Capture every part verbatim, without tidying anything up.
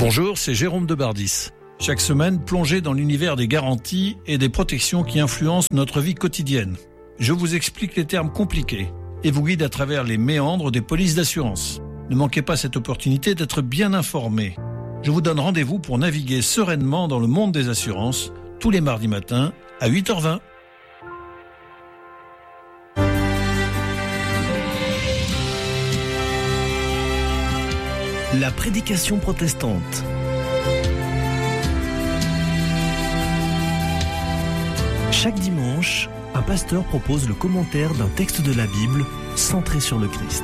Bonjour, c'est Jérôme de Bardis. Chaque semaine, plongez dans l'univers des garanties et des protections qui influencent notre vie quotidienne. Je vous explique les termes compliqués et vous guide à travers les méandres des polices d'assurance. Ne manquez pas cette opportunité d'être bien informé. Je vous donne rendez-vous pour naviguer sereinement dans le monde des assurances tous les mardis matins à huit heures vingt. La prédication protestante. Chaque dimanche, un pasteur propose le commentaire d'un texte de la Bible centré sur le Christ.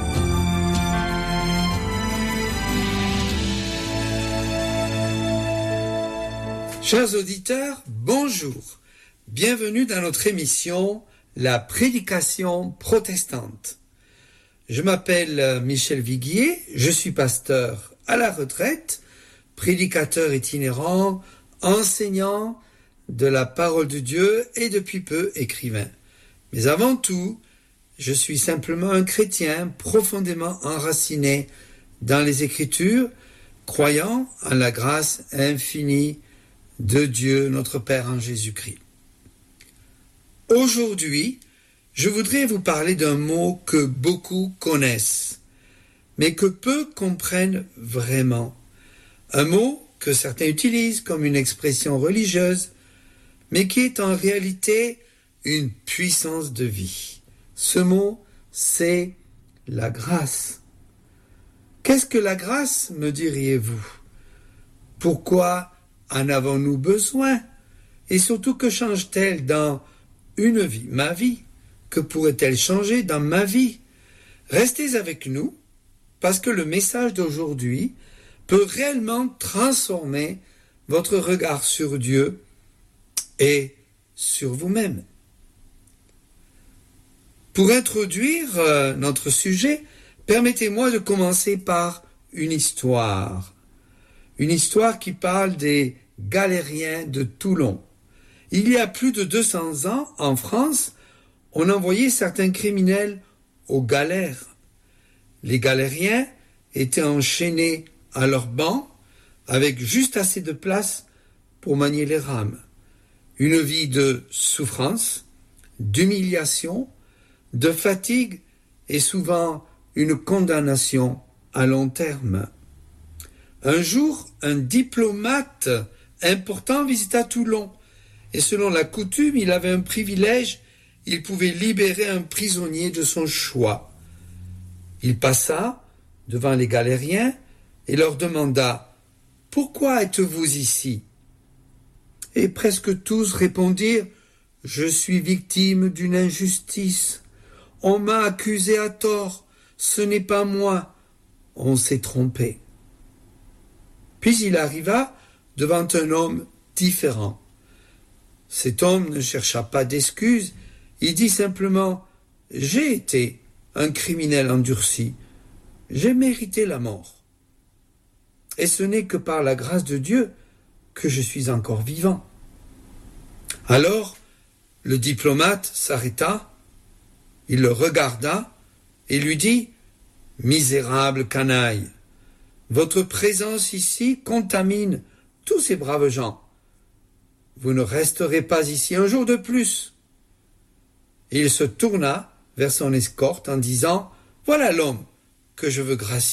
Chers auditeurs, bonjour. Bienvenue dans notre émission La prédication protestante. Je m'appelle Michel Viguier, je suis pasteur à la retraite, prédicateur itinérant, enseignant de la parole de Dieu et depuis peu écrivain. Mais avant tout, je suis simplement un chrétien profondément enraciné dans les Écritures, croyant en la grâce infinie de Dieu, notre Père en Jésus-Christ. Aujourd'hui, je voudrais vous parler d'un mot que beaucoup connaissent, mais que peu comprennent vraiment. Un mot que certains utilisent comme une expression religieuse, mais qui est en réalité une puissance de vie. Ce mot, c'est la grâce. Qu'est-ce que la grâce, me diriez-vous? Pourquoi en avons-nous besoin? Et surtout, que change-t-elle dans une vie, ma vie? Que pourrait-elle changer dans ma vie? Restez avec nous, parce que le message d'aujourd'hui peut réellement transformer votre regard sur Dieu et sur vous-même. Pour introduire euh, notre sujet, permettez-moi de commencer par une histoire. Une histoire qui parle des galériens de Toulon. Il y a plus de deux cents ans, en France, on envoyait certains criminels aux galères. Les galériens étaient enchaînés à leurs bancs avec juste assez de place pour manier les rames. Une vie de souffrance, d'humiliation, de fatigue et souvent une condamnation à long terme. Un jour, un diplomate important visita Toulon et selon la coutume, il avait un privilège. Il pouvait libérer un prisonnier de son choix. Il passa devant les galériens et leur demanda « Pourquoi êtes-vous ici ?» Et presque tous répondirent « Je suis victime d'une injustice. On m'a accusé à tort. Ce n'est pas moi. On s'est trompé. » Puis il arriva devant un homme différent. Cet homme ne chercha pas d'excuses. Il dit simplement « J'ai été un criminel endurci, j'ai mérité la mort. Et ce n'est que par la grâce de Dieu que je suis encore vivant. » Alors, le diplomate s'arrêta, il le regarda et lui dit « Misérable canaille, votre présence ici contamine tous ces braves gens. Vous ne resterez pas ici un jour de plus. » Et il se tourna vers son escorte en disant « Voilà l'homme que je veux gracier. »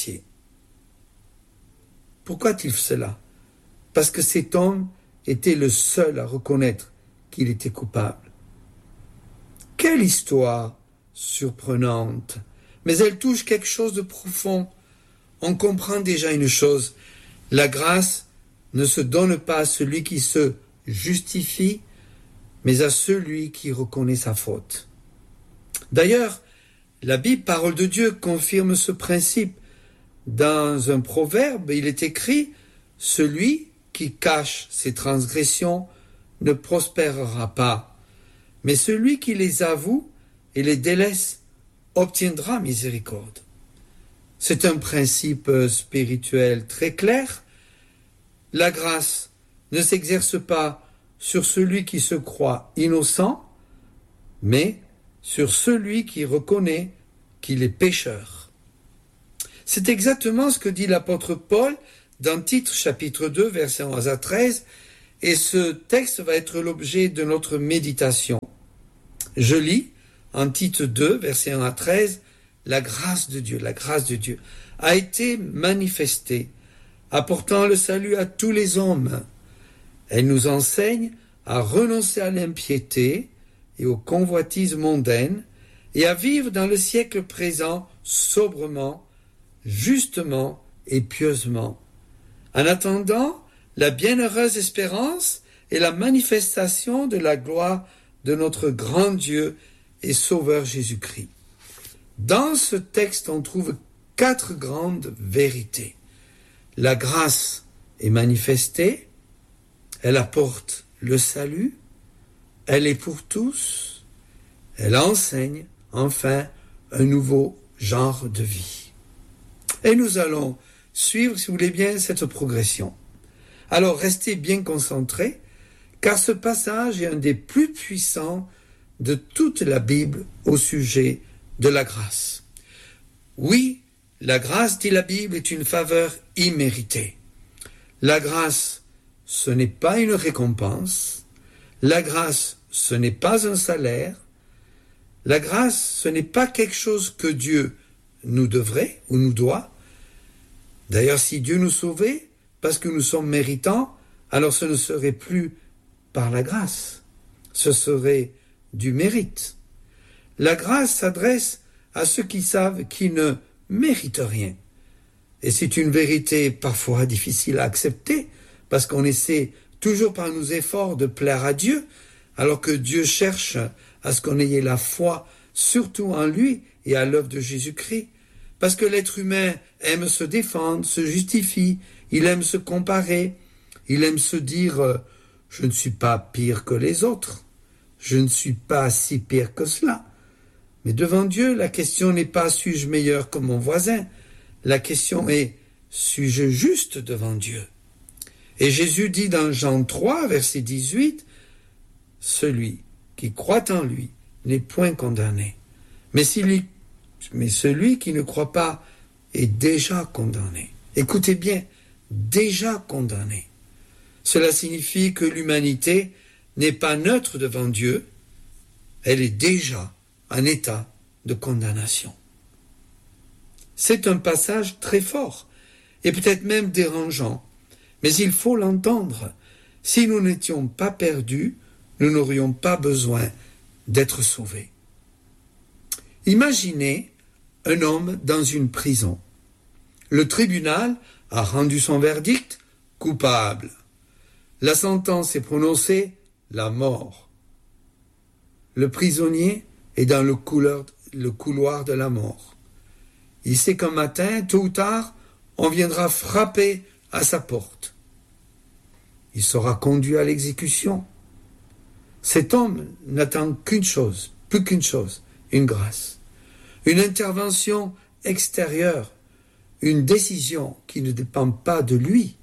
Pourquoi a-t-il fait cela? Parce que cet homme était le seul à reconnaître qu'il était coupable. Quelle histoire surprenante! Mais elle touche quelque chose de profond. On comprend déjà une chose, la grâce ne se donne pas à celui qui se justifie, mais à celui qui reconnaît sa faute. D'ailleurs, la Bible, parole de Dieu, confirme ce principe. Dans un proverbe, il est écrit « Celui qui cache ses transgressions ne prospérera pas, mais celui qui les avoue et les délaisse obtiendra miséricorde. » C'est un principe spirituel très clair. La grâce ne s'exerce pas sur celui qui se croit innocent, mais sur celui qui reconnaît qu'il est pécheur. C'est exactement ce que dit l'apôtre Paul dans Tite chapitre deux, versets onze à treize, et ce texte va être l'objet de notre méditation. Je lis en Tite deux, versets un à treize, la grâce de Dieu, la grâce de Dieu a été manifestée, apportant le salut à tous les hommes. Elle nous enseigne à renoncer à l'impiété et aux convoitises mondaines et à vivre dans le siècle présent sobrement, justement et pieusement, en attendant la bienheureuse espérance et la manifestation de la gloire de notre grand Dieu et Sauveur Jésus-Christ. Dans ce texte, on trouve quatre grandes vérités. La grâce est manifestée, elle apporte le salut, elle est pour tous, elle enseigne enfin un nouveau genre de vie. Et nous allons suivre, si vous voulez bien, cette progression. Alors restez bien concentrés, car ce passage est un des plus puissants de toute la Bible au sujet de la grâce. Oui, la grâce, dit la Bible, est une faveur imméritée. La grâce, ce n'est pas une récompense. La grâce, ce n'est pas un salaire. La grâce, ce n'est pas quelque chose que Dieu nous devrait ou nous doit. D'ailleurs, si Dieu nous sauvait parce que nous sommes méritants, alors ce ne serait plus par la grâce, ce serait du mérite. La grâce s'adresse à ceux qui savent qu'ils ne méritent rien. Et c'est une vérité parfois difficile à accepter, parce qu'on essaie toujours par nos efforts de plaire à Dieu, alors que Dieu cherche à ce qu'on ait la foi surtout en lui et à l'œuvre de Jésus-Christ. Parce que l'être humain aime se défendre, se justifie, il aime se comparer, il aime se dire euh, « je ne suis pas pire que les autres, je ne suis pas si pire que cela ». Mais devant Dieu, la question n'est pas « suis-je meilleur que mon voisin ?» La question est « suis-je juste devant Dieu ?» Et Jésus dit dans Jean trois, verset dix-huit, « Celui qui croit en lui n'est point condamné, mais, s'il, mais celui qui ne croit pas est déjà condamné. » Écoutez bien, déjà condamné. Cela signifie que l'humanité n'est pas neutre devant Dieu, elle est déjà en état de condamnation. C'est un passage très fort et peut-être même dérangeant, mais il faut l'entendre. Si nous n'étions pas perdus, nous n'aurions pas besoin d'être sauvés. Imaginez un homme dans une prison. Le tribunal a rendu son verdict coupable. La sentence est prononcée, la mort. Le prisonnier est dans le couloir, le couloir de la mort. Il sait qu'un matin, tôt ou tard, on viendra frapper à sa porte. Il sera conduit à l'exécution. Cet homme n'attend qu'une chose, plus qu'une chose, une grâce, une intervention extérieure, une décision qui ne dépend pas de lui.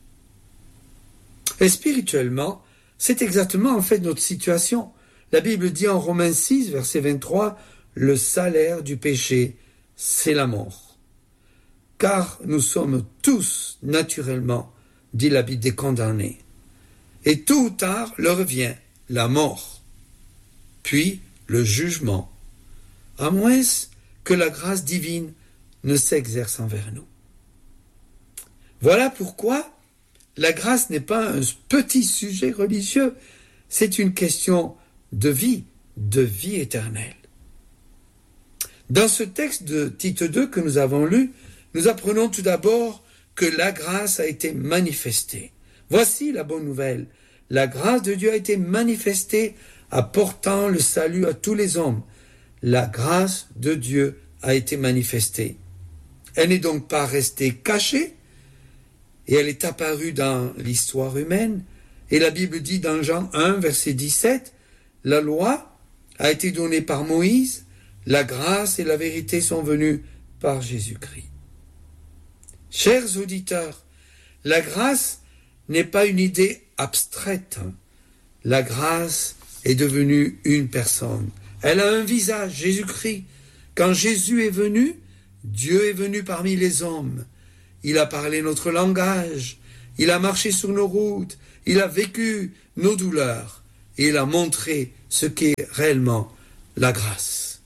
Et spirituellement, c'est exactement en fait notre situation. La Bible dit en Romains six, verset vingt-trois, « Le salaire du péché, c'est la mort. » Car nous sommes tous, naturellement, dit la Bible, des condamnés. Et tôt ou tard, leur vient la mort, puis le jugement, à moins que la grâce divine ne s'exerce envers nous. Voilà pourquoi la grâce n'est pas un petit sujet religieux, c'est une question de vie, de vie éternelle. Dans ce texte de Tite deux que nous avons lu, nous apprenons tout d'abord que la grâce a été manifestée. Voici la bonne nouvelle. La grâce de Dieu a été manifestée, apportant le salut à tous les hommes. La grâce de Dieu a été manifestée. Elle n'est donc pas restée cachée, et elle est apparue dans l'histoire humaine. Et la Bible dit dans Jean un, verset dix-sept, « La loi a été donnée par Moïse, la grâce et la vérité sont venues par Jésus-Christ. » Chers auditeurs, la grâce n'est pas une idée abstraite. La grâce est devenue une personne. Elle a un visage, Jésus-Christ. Quand Jésus est venu, Dieu est venu parmi les hommes. il a parlé notre langage, il a marché sur nos routes, il a vécu nos douleurs, et il a montré ce qu'est réellement la grâce.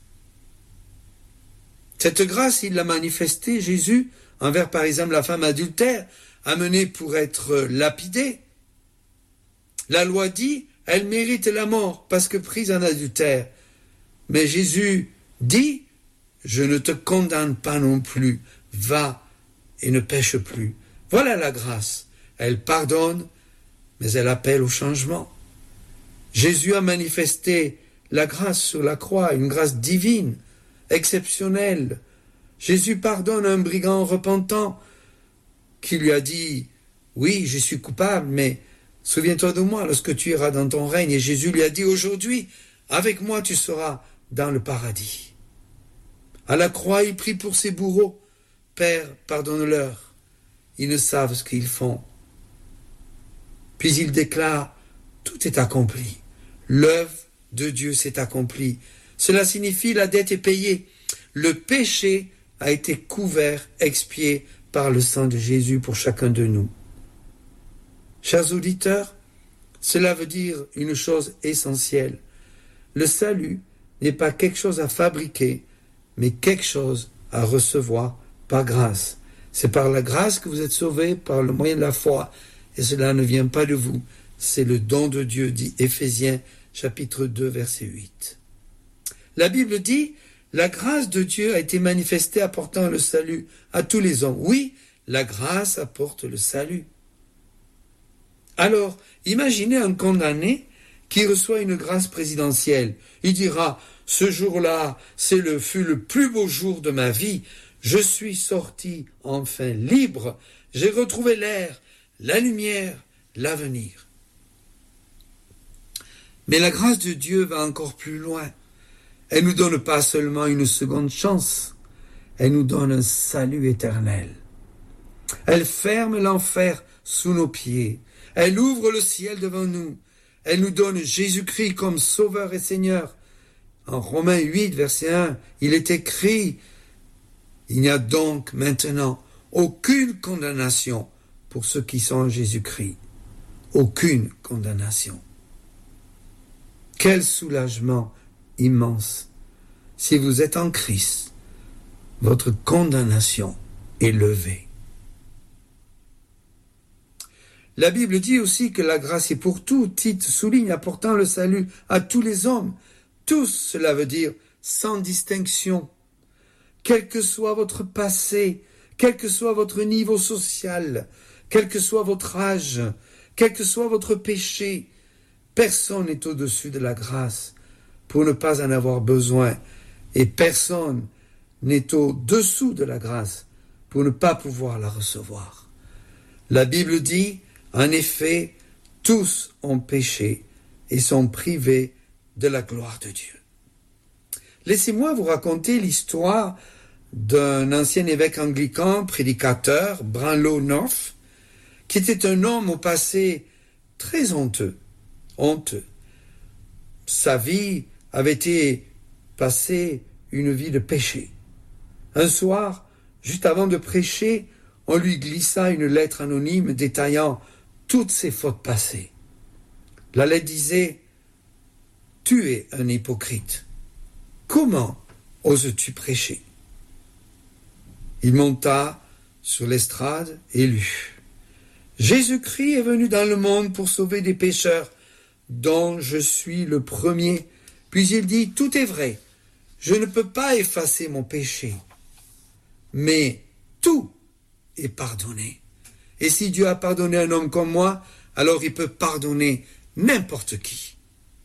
Cette grâce, il l'a manifestée, Jésus, envers par exemple la femme adultère, amenée pour être lapidée. La loi dit, elle mérite la mort parce que prise en adultère. Mais Jésus dit, je ne te condamne pas non plus, va et ne pêche plus. Voilà la grâce. Elle pardonne, mais elle appelle au changement. Jésus a manifesté la grâce sur la croix, une grâce divine, exceptionnelle. Jésus pardonne un brigand repentant qui lui a dit, oui, je suis coupable, mais souviens-toi de moi lorsque tu iras dans ton règne. Et Jésus lui a dit, aujourd'hui, avec moi tu seras dans le paradis. À la croix, il prie pour ses bourreaux. Père, pardonne-leur. Ils ne savent ce qu'ils font. Puis il déclare, tout est accompli. L'œuvre de Dieu s'est accomplie. Cela signifie la dette est payée. Le péché a été couvert, expié par le sang de Jésus pour chacun de nous. Chers auditeurs, cela veut dire une chose essentielle. Le salut n'est pas quelque chose à fabriquer, mais quelque chose à recevoir par grâce. C'est par la grâce que vous êtes sauvés, par le moyen de la foi, et cela ne vient pas de vous. C'est le don de Dieu, dit Éphésiens chapitre deux, verset huit. La Bible dit, la grâce de Dieu a été manifestée apportant le salut à tous les hommes. Oui, la grâce apporte le salut. Alors, imaginez un condamné qui reçoit une grâce présidentielle. Il dira, ce jour-là, c'est le, fut le plus beau jour de ma vie. Je suis sorti enfin libre. J'ai retrouvé l'air, la lumière, l'avenir. Mais la grâce de Dieu va encore plus loin. Elle ne nous donne pas seulement une seconde chance, elle nous donne un salut éternel. Elle ferme l'enfer sous nos pieds. Elle ouvre le ciel devant nous. Elle nous donne Jésus-Christ comme Sauveur et Seigneur. En Romains huit, verset un, il est écrit, il n'y a donc maintenant aucune condamnation pour ceux qui sont en Jésus-Christ. Aucune condamnation. Quel soulagement immense. Si vous êtes en Christ, votre condamnation est levée. La Bible dit aussi que la grâce est pour tout. Tite souligne apportant le salut à tous les hommes. Tous, cela veut dire sans distinction. Quel que soit votre passé, quel que soit votre niveau social, quel que soit votre âge, quel que soit votre péché, personne n'est au-dessus de la grâce pour ne pas en avoir besoin. Et personne n'est au-dessous de la grâce pour ne pas pouvoir la recevoir. La Bible dit, en effet, tous ont péché et sont privés de la gloire de Dieu. Laissez-moi vous raconter l'histoire d'un ancien évêque anglican, prédicateur, Brownlow North, qui était un homme au passé très honteux. Honteux. Sa vie avait été passée une vie de péché. Un soir, juste avant de prêcher, on lui glissa une lettre anonyme détaillant toutes ses fautes passées. La lettre disait « Tu es un hypocrite. Comment oses-tu prêcher ?» Il monta sur l'estrade et lut « Jésus-Christ est venu dans le monde pour sauver des pécheurs, dont je suis le premier. » Puis il dit « Tout est vrai. Je ne peux pas effacer mon péché. Mais tout est pardonné. Et si Dieu a pardonné un homme comme moi, alors il peut pardonner n'importe qui. »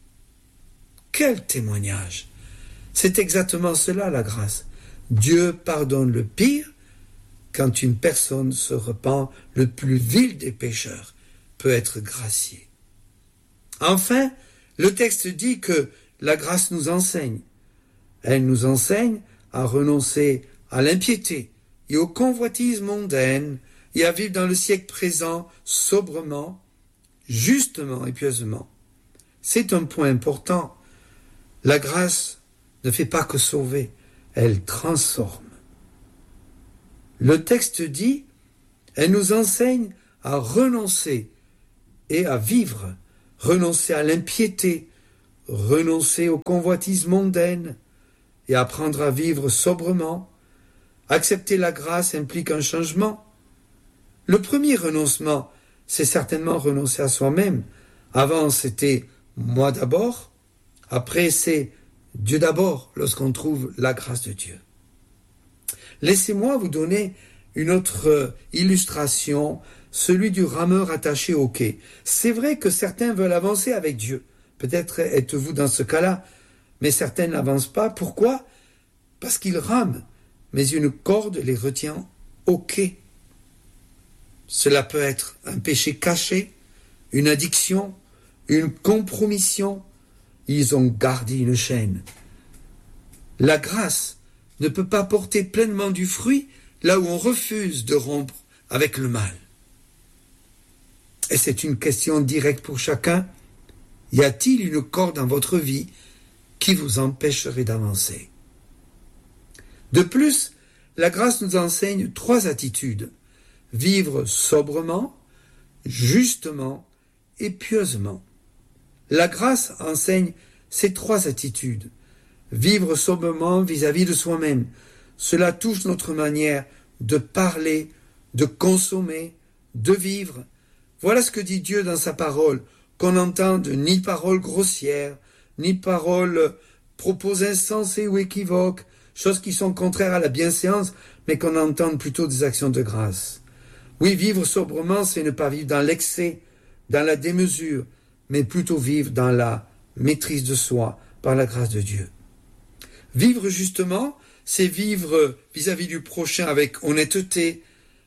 Quel témoignage! C'est exactement cela la grâce. Dieu pardonne le pire quand une personne se repent, le plus vil des pécheurs peut être gracié. Enfin, le texte dit que la grâce nous enseigne. Elle nous enseigne à renoncer à l'impiété et aux convoitises mondaines et à vivre dans le siècle présent sobrement, justement et pieusement. C'est un point important. La grâce ne fait pas que sauver, elle transforme. Le texte dit Elle nous enseigne à renoncer et à vivre, renoncer à l'impiété, renoncer aux convoitises mondaines et apprendre à vivre sobrement. Accepter la grâce implique un changement. Le premier renoncement, c'est certainement renoncer à soi-même. Avant, c'était moi d'abord. Après, c'est Dieu d'abord lorsqu'on trouve la grâce de Dieu. Laissez-moi vous donner une autre illustration, celui du rameur attaché au quai. C'est vrai que certains veulent avancer avec Dieu. Peut-être êtes-vous dans ce cas-là, mais certains n'avancent pas. Pourquoi ? Parce qu'ils rament, mais une corde les retient au quai. Cela peut être un péché caché, une addiction, une compromission. Ils ont gardé une chaîne. La grâce ne peut pas porter pleinement du fruit là où on refuse de rompre avec le mal. Et c'est une question directe pour chacun. Y a-t-il une corde dans votre vie qui vous empêcherait d'avancer ? De plus, la grâce nous enseigne trois attitudes. Vivre sobrement, justement et pieusement. La grâce enseigne ces trois attitudes. Vivre sobrement vis-à-vis de soi-même. Cela touche notre manière de parler, de consommer, de vivre. Voilà ce que dit Dieu dans sa parole, qu'on n'entende ni paroles grossières, ni paroles propos insensés ou équivoques, choses qui sont contraires à la bienséance, mais qu'on entende plutôt des actions de grâce. Oui, vivre sobrement, c'est ne pas vivre dans l'excès, dans la démesure, mais plutôt vivre dans la maîtrise de soi, par la grâce de Dieu. Vivre justement, c'est vivre vis-à-vis du prochain avec honnêteté,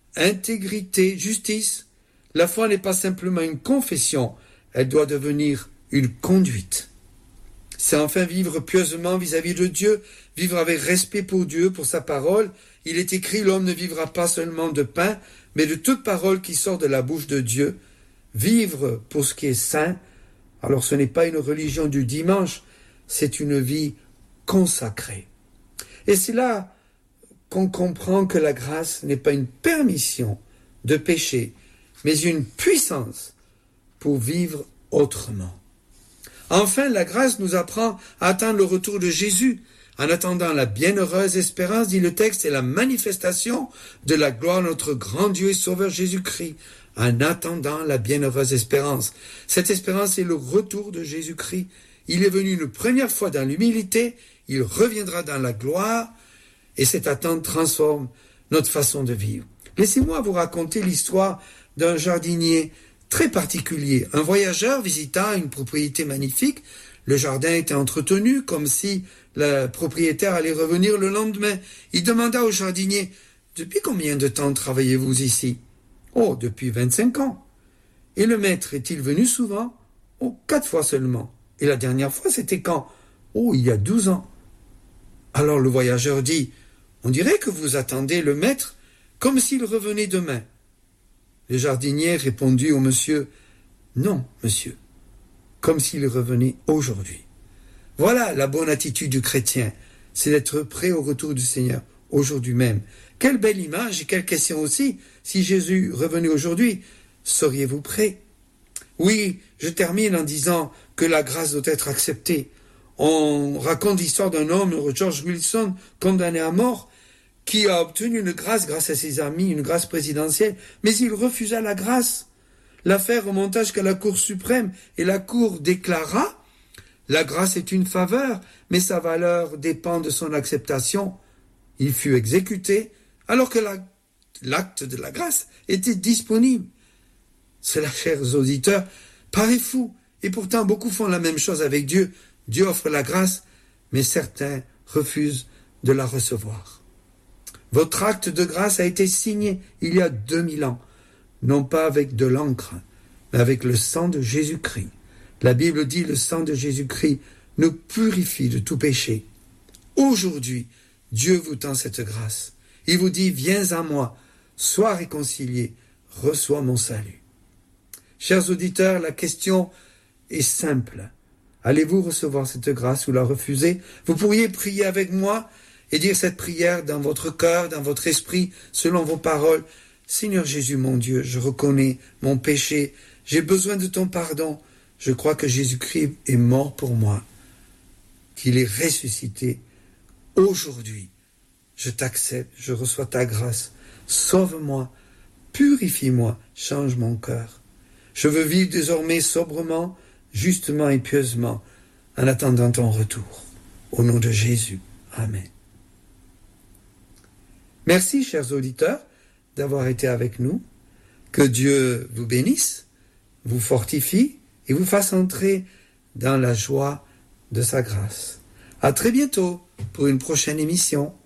intégrité, justice. La foi n'est pas simplement une confession, elle doit devenir une conduite. C'est enfin vivre pieusement vis-à-vis de Dieu, vivre avec respect pour Dieu, pour sa parole. Il est écrit, l'homme ne vivra pas seulement de pain, mais de toute parole qui sort de la bouche de Dieu. Vivre pour ce qui est saint, alors ce n'est pas une religion du dimanche, c'est une vie consacrée. Et c'est là qu'on comprend que la grâce n'est pas une permission de pécher, mais une puissance pour vivre autrement. Enfin, la grâce nous apprend à attendre le retour de Jésus. En attendant la bienheureuse espérance, dit le texte, est la manifestation de la gloire de notre grand Dieu et Sauveur Jésus-Christ. En attendant la bienheureuse espérance. Cette espérance est le retour de Jésus-Christ. Il est venu une première fois dans l'humilité, il reviendra dans la gloire, et cette attente transforme notre façon de vivre. Laissez-moi vous raconter l'histoire d'un jardinier très particulier. Un voyageur visita une propriété magnifique. Le jardin était entretenu comme si le propriétaire allait revenir le lendemain. Il demanda au jardinier, « Depuis combien de temps travaillez-vous ici ?»« Oh, depuis vingt-cinq ans. »« Et le maître est-il venu souvent ?»« Oh, quatre fois seulement. »« Et la dernière fois, c'était quand ?»« Oh, il y a douze ans. » Alors le voyageur dit, « On dirait que vous attendez le maître comme s'il revenait demain. » Le jardinier répondit au monsieur, « Non, monsieur, comme s'il revenait aujourd'hui. » Voilà la bonne attitude du chrétien, c'est d'être prêt au retour du Seigneur, aujourd'hui même. Quelle belle image et quelle question aussi, si Jésus revenait aujourd'hui, seriez-vous prêt? Oui, je termine en disant que la grâce doit être acceptée. On raconte l'histoire d'un homme, George Wilson, condamné à mort, qui a obtenu une grâce grâce à ses amis, une grâce présidentielle, mais il refusa la grâce. L'affaire remonta jusqu'à la Cour suprême et la Cour déclara « La grâce est une faveur, mais sa valeur dépend de son acceptation. » Il fut exécuté alors que la, l'acte de la grâce était disponible. Cela, chers auditeurs, paraît fou, et pourtant beaucoup font la même chose avec Dieu. Dieu offre la grâce, mais certains refusent de la recevoir. Votre acte de grâce a été signé il y a deux mille ans, non pas avec de l'encre, mais avec le sang de Jésus-Christ. La Bible dit le sang de Jésus-Christ nous purifie de tout péché. Aujourd'hui, Dieu vous tend cette grâce. Il vous dit, viens à moi, sois réconcilié, reçois mon salut. Chers auditeurs, la question est simple. Allez-vous recevoir cette grâce ou la refuser? Vous pourriez prier avec moi et dire cette prière dans votre cœur, dans votre esprit, selon vos paroles. Seigneur Jésus, mon Dieu, je reconnais mon péché, j'ai besoin de ton pardon. Je crois que Jésus-Christ est mort pour moi, qu'il est ressuscité. Aujourd'hui, je t'accepte, je reçois ta grâce. Sauve-moi, purifie-moi, change mon cœur. Je veux vivre désormais sobrement, justement et pieusement, en attendant ton retour. Au nom de Jésus. Amen. Merci, chers auditeurs, d'avoir été avec nous. Que Dieu vous bénisse, vous fortifie et vous fasse entrer dans la joie de sa grâce. À très bientôt pour une prochaine émission.